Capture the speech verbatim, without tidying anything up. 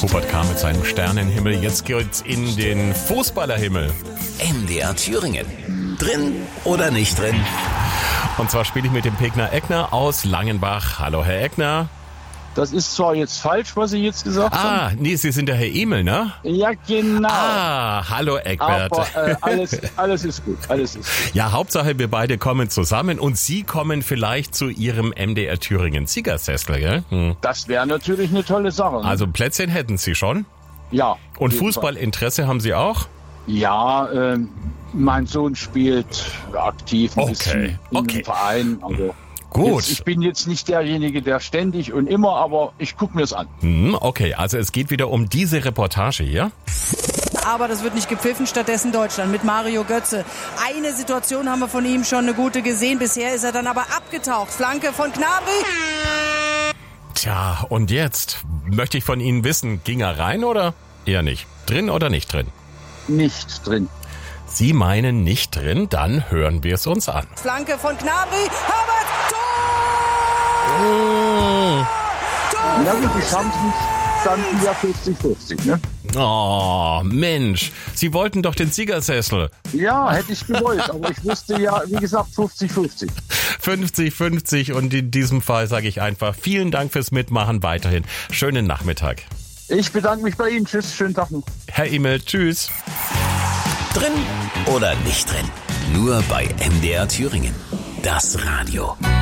Hubert K. mit seinem Sternenhimmel. Jetzt geht's in den Fußballerhimmel. M D R Thüringen. Drin oder nicht drin? Und zwar spiele ich mit dem Pegner Eckner aus Langenbach. Hallo, Herr Eckner. Das ist zwar jetzt falsch, was Sie jetzt gesagt ah, haben. Ah, nee, Sie sind der Herr Emil, ne? Ja, genau. Ah, hallo Eckbert. Aber äh, alles, alles ist gut, alles ist gut. Ja, Hauptsache wir beide kommen zusammen und Sie kommen vielleicht zu Ihrem M D R Thüringen Siegersessel, gell? Hm. Das wäre natürlich eine tolle Sache. Ne? Also Plätzchen hätten Sie schon? Ja. Und Fußballinteresse haben Sie auch? Ja, äh, mein Sohn spielt aktiv ein okay. bisschen in okay. einem Verein. Also Gut. Jetzt, ich bin jetzt nicht derjenige, der ständig und immer, aber ich gucke mir es an. Hm, okay, also es geht wieder um diese Reportage hier. Aber das wird nicht gepfiffen, stattdessen Deutschland mit Mario Götze. Eine Situation haben wir von ihm schon eine gute gesehen. Bisher ist er dann aber abgetaucht. Flanke von Gnabry. Tja, und jetzt möchte ich von Ihnen wissen, ging er rein oder eher nicht? Drin oder nicht drin? Nicht drin. Sie meinen nicht drin? Dann hören wir es uns an. Flanke von Gnabry. Havertz. Tor! Oh. Tor! Ja gut, die Chancen standen ja fünfzig fünfzig, ne? Oh, Mensch, Sie wollten doch den Siegersessel. Ja, hätte ich gewollt, aber ich wusste ja, wie gesagt, fünfzig fünfzig. fünfzig fünfzig und in diesem Fall sage ich einfach vielen Dank fürs Mitmachen weiterhin. Schönen Nachmittag. Ich bedanke mich bei Ihnen. Tschüss, schönen Tag noch. Herr Emil, tschüss. Drin oder nicht drin? Nur bei M D R Thüringen. Das Radio.